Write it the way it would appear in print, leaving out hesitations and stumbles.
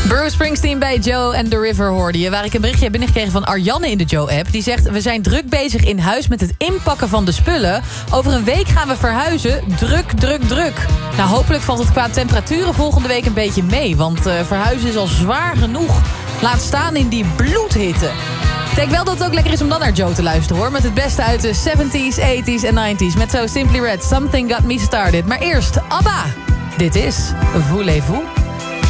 Bruce Springsteen bij Joe and the River hoorde je. Waar ik een berichtje heb binnengekregen van Arjanne in de Joe-app. Die zegt, we zijn druk bezig in huis met het inpakken van de spullen. Over een week gaan we verhuizen. Druk, druk, druk. Nou, hopelijk valt het qua temperaturen volgende week een beetje mee. Want verhuizen is al zwaar genoeg. Laat staan in die bloedhitte. Ik denk wel dat het ook lekker is om dan naar Joe te luisteren, hoor. Met het beste uit de 70s, 80s en 90s. Met zo Simply Red, Something Got Me Started. Maar eerst, ABBA. Dit is Voulez-vous.